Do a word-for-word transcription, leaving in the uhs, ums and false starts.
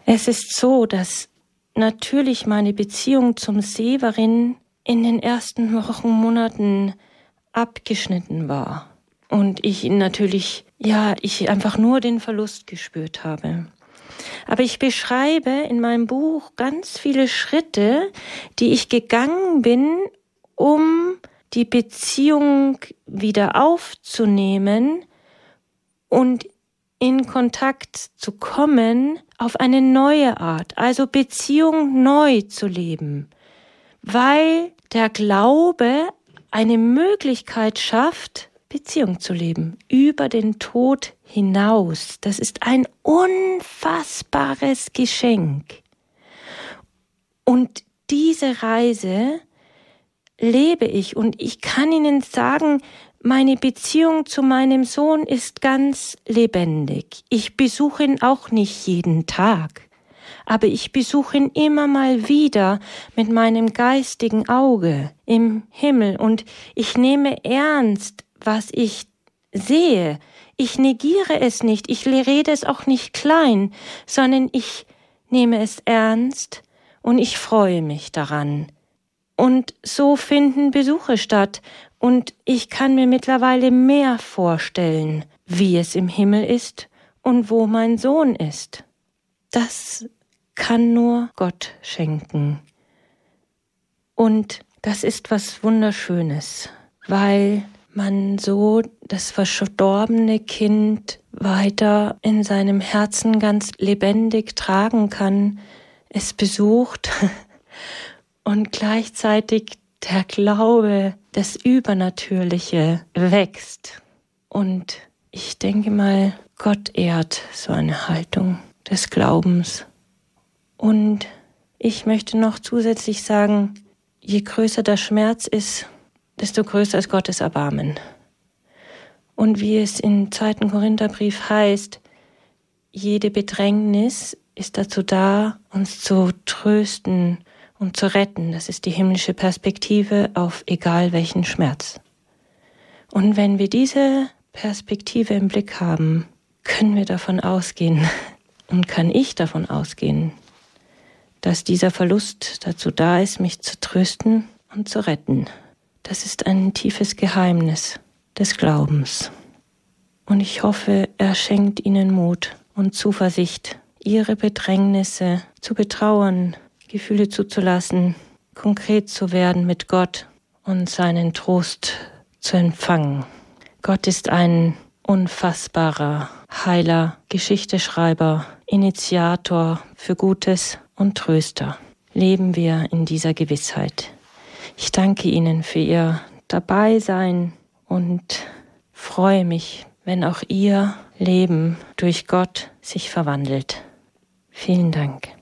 Es ist so, dass natürlich meine Beziehung zum Severin in den ersten Wochen, Monaten abgeschnitten war. Und ich ihn natürlich, ja, ich einfach nur den Verlust gespürt habe. Aber ich beschreibe in meinem Buch ganz viele Schritte, die ich gegangen bin, um die Beziehung wieder aufzunehmen und in Kontakt zu kommen auf eine neue Art, also Beziehung neu zu leben, weil der Glaube eine Möglichkeit schafft, Beziehung zu leben, über den Tod hinaus. Das ist ein unfassbares Geschenk. Und diese Reise lebe ich und ich kann Ihnen sagen, meine Beziehung zu meinem Sohn ist ganz lebendig. Ich besuche ihn auch nicht jeden Tag, aber ich besuche ihn immer mal wieder mit meinem geistigen Auge im Himmel und ich nehme ernst, was ich sehe. Ich negiere es nicht, ich rede es auch nicht klein, sondern ich nehme es ernst und ich freue mich daran. Und so finden Besuche statt und ich kann mir mittlerweile mehr vorstellen, wie es im Himmel ist und wo mein Sohn ist. Das kann nur Gott schenken. Und das ist was Wunderschönes, weil man so das verstorbene Kind weiter in seinem Herzen ganz lebendig tragen kann, es besucht und gleichzeitig der Glaube, das Übernatürliche wächst. Und ich denke mal, Gott ehrt so eine Haltung des Glaubens. Und ich möchte noch zusätzlich sagen, je größer der Schmerz ist, desto größer ist Gottes Erbarmen. Und wie es im zweiten Korintherbrief heißt, jede Bedrängnis ist dazu da, uns zu trösten und zu retten. Das ist die himmlische Perspektive auf egal welchen Schmerz. Und wenn wir diese Perspektive im Blick haben, können wir davon ausgehen und kann ich davon ausgehen, dass dieser Verlust dazu da ist, mich zu trösten und zu retten. Das ist ein tiefes Geheimnis des Glaubens. Und ich hoffe, er schenkt Ihnen Mut und Zuversicht, Ihre Bedrängnisse zu betrauern, Gefühle zuzulassen, konkret zu werden mit Gott und seinen Trost zu empfangen. Gott ist ein unfassbarer Heiler, Geschichteschreiber, Initiator für Gutes und Tröster. Leben wir in dieser Gewissheit. Ich danke Ihnen für Ihr Dabeisein und freue mich, wenn auch Ihr Leben durch Gott sich verwandelt. Vielen Dank.